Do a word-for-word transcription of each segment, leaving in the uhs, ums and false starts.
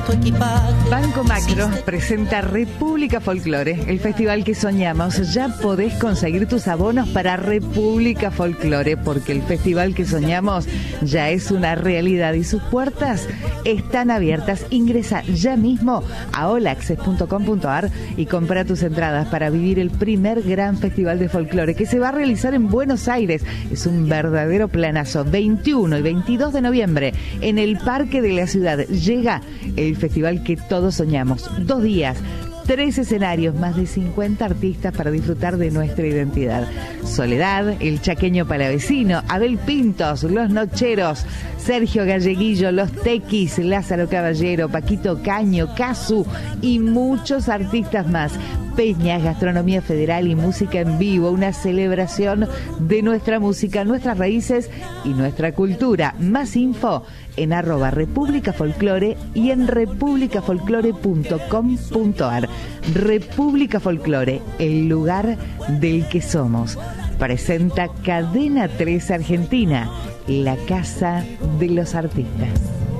tu equipaje. Banco Macro presenta República Folklore, el festival que soñamos. Ya podés conseguir tus abonos para República Folklore, porque el festival que soñamos ya es una realidad y sus puertas están abiertas. Ingresa ya mismo a all access punto com punto a r y compra tus entradas para vivir el primer gran festival de folclore que se va a realizar en Buenos Aires. Es un verdadero planazo. veintiuno y veintidós de noviembre en el Parque de la Ciudad llega el festival que todos soñamos. Dos días, tres escenarios, más de cincuenta artistas para disfrutar de nuestra identidad. Soledad, el chaqueño palavecino, Abel Pintos, Los Nocheros, Sergio Galleguillo, Los Tequis, Lázaro Caballero, Paquito Caño, Casu y muchos artistas más. Peñas, gastronomía federal y música en vivo, una celebración de nuestra música, nuestras raíces y nuestra cultura. Más info en arroba República Folklore y en república folklore punto com punto a r. República Folklore, el lugar del que somos. Presenta Cadena tres Argentina, la casa de los artistas.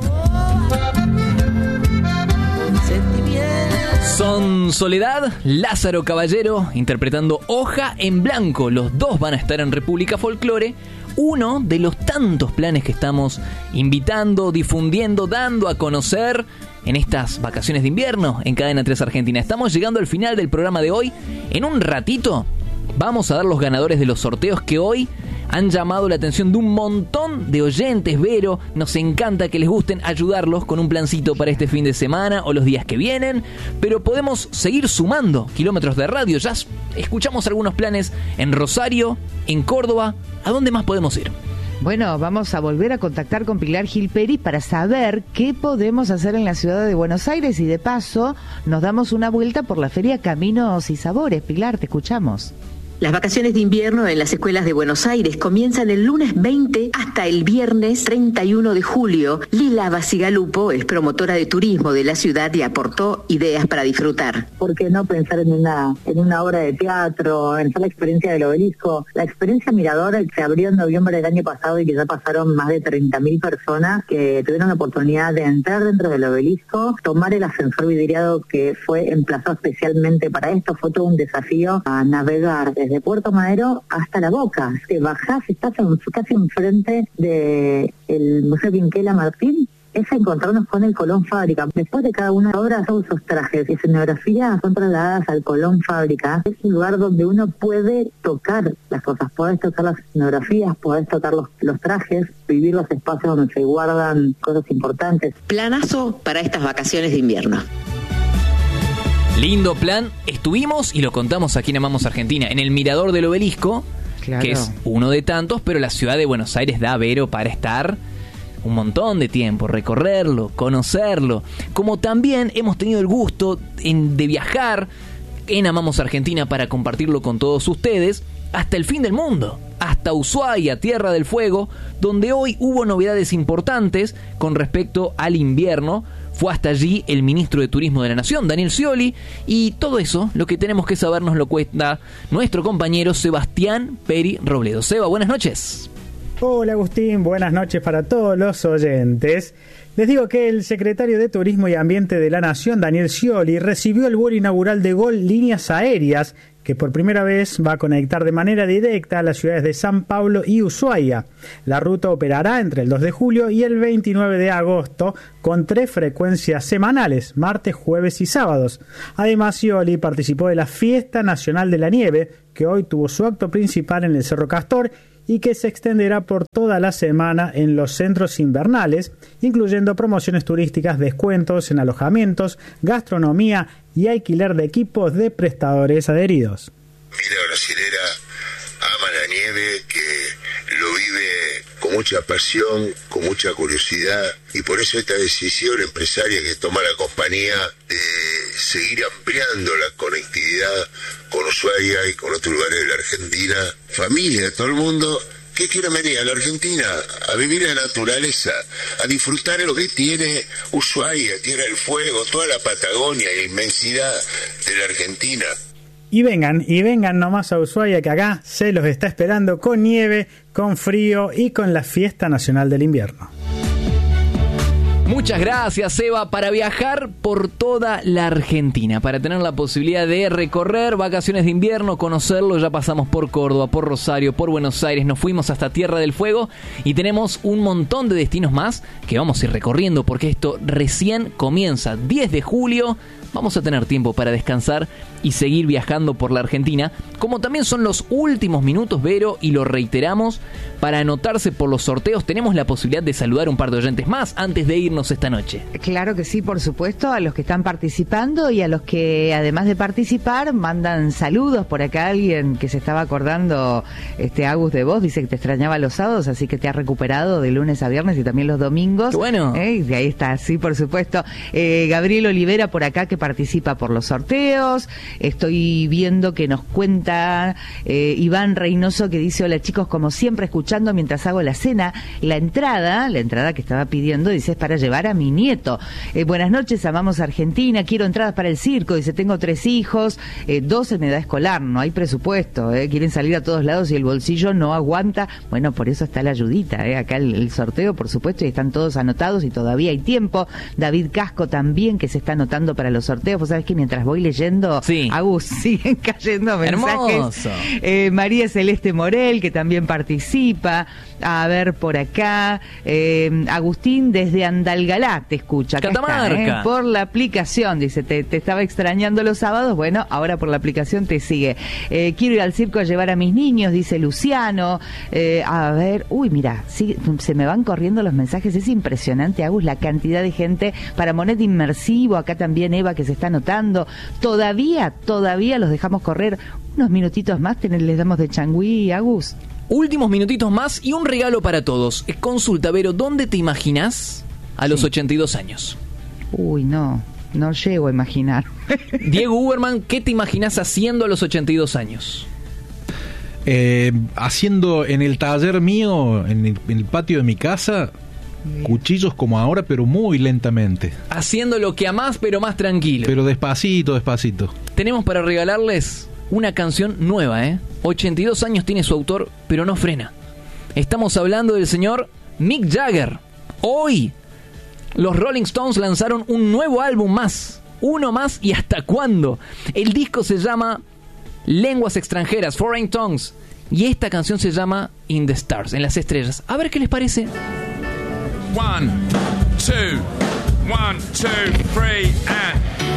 Son Soledad, Lázaro Caballero, interpretando Hoja en Blanco. Los dos van a estar en República Folklore. Uno de los tantos planes que estamos invitando, difundiendo, dando a conocer en estas vacaciones de invierno en Cadena tres Argentina. Estamos llegando al final del programa de hoy. En un ratito vamos a dar los ganadores de los sorteos que hoy han llamado la atención de un montón de oyentes. Vero, nos encanta que les gusten, ayudarlos con un plancito para este fin de semana o los días que vienen, pero podemos seguir sumando kilómetros de radio. Ya escuchamos algunos planes en Rosario, en Córdoba. ¿A dónde más podemos ir? Bueno, vamos a volver a contactar con Pilar Gilperi para saber qué podemos hacer en la ciudad de Buenos Aires y de paso nos damos una vuelta por la Feria Caminos y Sabores. Pilar, te escuchamos. Las vacaciones de invierno en las escuelas de Buenos Aires comienzan el lunes veinte hasta el viernes treinta y uno de julio. Lila Basigalupo es promotora de turismo de la ciudad y aportó ideas para disfrutar. ¿Por qué no pensar en una en una obra de teatro, en hacer la experiencia del Obelisco? La experiencia Mirador se abrió en noviembre del año pasado y que ya pasaron más de treinta mil personas que tuvieron la oportunidad de entrar dentro del Obelisco, tomar el ascensor vidriado que fue emplazado especialmente para esto. Fue todo un desafío a navegar desde Puerto Madero hasta La Boca. Te bajás, estás en, casi enfrente del Museo Quinquela Martín, es encontrarnos con el Colón Fábrica. Después de cada una obra, todos esos trajes y escenografías son trasladadas al Colón Fábrica. Es un lugar donde uno puede tocar las cosas, podés tocar las escenografías, podés tocar los, los trajes, vivir los espacios donde se guardan cosas importantes. Planazo para estas vacaciones de invierno. Lindo plan. Estuvimos, y lo contamos aquí en Amamos Argentina, en el Mirador del Obelisco, claro, que es uno de tantos, pero la ciudad de Buenos Aires da, Vero, para estar un montón de tiempo, recorrerlo, conocerlo. Como también hemos tenido el gusto en, de viajar en Amamos Argentina para compartirlo con todos ustedes, hasta el fin del mundo, hasta Ushuaia, Tierra del Fuego, donde hoy hubo novedades importantes con respecto al invierno. Fue hasta allí el ministro de Turismo de la Nación, Daniel Scioli, y todo eso, lo que tenemos que saber, nos lo cuenta nuestro compañero Sebastián Peri Robledo. Seba, buenas noches. Hola Agustín, buenas noches para todos los oyentes. Les digo que el secretario de Turismo y Ambiente de la Nación, Daniel Scioli, recibió el vuelo inaugural de Gol Líneas Aéreas, que por primera vez va a conectar de manera directa a las ciudades de San Pablo y Ushuaia. La ruta operará entre el dos de julio y el veintinueve de agosto, con tres frecuencias semanales, martes, jueves y sábados. Además, Scioli participó de la Fiesta Nacional de la Nieve, que hoy tuvo su acto principal en el Cerro Castor y que se extenderá por toda la semana en los centros invernales, incluyendo promociones turísticas, descuentos en alojamientos, gastronomía y alquiler de equipos de prestadores adheridos. Mira, brasilera ama la nieve, que lo vive con mucha pasión, con mucha curiosidad, y por eso esta decisión empresaria que toma la compañía de seguir ampliando la conectividad con Ushuaia y con otros lugares de la Argentina, familia de todo el mundo que quieren venir a la Argentina a vivir la naturaleza, a disfrutar de lo que tiene Ushuaia, Tierra del Fuego, toda la Patagonia y la inmensidad de la Argentina. Y vengan, y vengan nomás a Ushuaia, que acá se los está esperando con nieve, con frío y con la Fiesta Nacional del Invierno. Muchas gracias, Seba, para viajar por toda la Argentina, para tener la posibilidad de recorrer vacaciones de invierno, conocerlo. Ya pasamos por Córdoba, por Rosario, por Buenos Aires, nos fuimos hasta Tierra del Fuego y tenemos un montón de destinos más que vamos a ir recorriendo porque esto recién comienza. diez de julio, vamos a tener tiempo para descansar y seguir viajando por la Argentina, como también son los últimos minutos, Vero, y lo reiteramos, para anotarse por los sorteos. Tenemos la posibilidad de saludar un par de oyentes más antes de irnos esta noche. Claro que sí, por supuesto, a los que están participando y a los que, además de participar, mandan saludos. Por acá alguien que se estaba acordando, este Agus, de vos, dice que te extrañaba los sábados, así que te has recuperado de lunes a viernes y también los domingos. ¡Qué bueno! ¿Eh? Y ahí está, sí, por supuesto. Eh, Gabriel Olivera por acá, que participa por los sorteos. Estoy viendo que nos cuenta eh, Iván Reynoso, que dice: hola chicos, como siempre escuchando mientras hago la cena. La entrada, la entrada que estaba pidiendo, dice, es para llevar a mi nieto. Eh, buenas noches, amamos Argentina, quiero entradas para el circo. Dice, tengo tres hijos, eh, dos en edad escolar, no hay presupuesto, eh, quieren salir a todos lados y el bolsillo no aguanta. Bueno, por eso está la ayudita, eh, acá el, el sorteo, por supuesto, y están todos anotados y todavía hay tiempo. David Casco también, que se está anotando para los sorteos. Vos sabés que mientras voy leyendo, sí, Agus, siguen cayendo mensajes. Hermoso. Eh, María Celeste Morel, que también participa. A ver, por acá, eh, Agustín desde Andalgalá te escucha. Acá Catamarca. está, ¿eh? Por la aplicación, dice, te, te estaba extrañando los sábados, bueno, ahora por la aplicación te sigue. Eh, quiero ir al circo a llevar a mis niños, dice Luciano. Eh, a ver, uy, mira, sí, se me van corriendo los mensajes, es impresionante, Agus, la cantidad de gente para Monet Inmersivo. Acá también Eva, que se está anotando. Todavía, todavía los dejamos correr unos minutitos más, ten- les damos de changüí, Agus. Últimos minutitos más y un regalo para todos. Eh, Consulta, Vero, ¿dónde te imaginas a los Sí. ochenta y dos años? Uy, no, no llego a imaginar. Diego Uberman, ¿qué te imaginas haciendo a los ochenta y dos años? Eh, haciendo en el taller mío, en el, en el patio de mi casa, cuchillos como ahora, pero muy lentamente. Haciendo lo que amás, pero más tranquilo. Pero despacito, despacito. Tenemos para regalarles una canción nueva, ¿eh? ochenta y dos años tiene su autor, pero no frena. Estamos hablando del señor Mick Jagger. Hoy, los Rolling Stones lanzaron un nuevo álbum más. Uno más, ¿y hasta cuándo? El disco se llama Lenguas Extranjeras, Foreign Tongues. Y esta canción se llama In the Stars, en las estrellas. A ver qué les parece. One, two, one, two, three, and...